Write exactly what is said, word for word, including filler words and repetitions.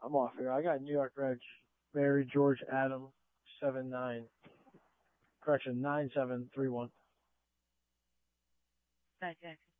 I'm off here. I got New York Reg. Mary George Adam seven nine. Correction, nine seven three one. Nine Jackson.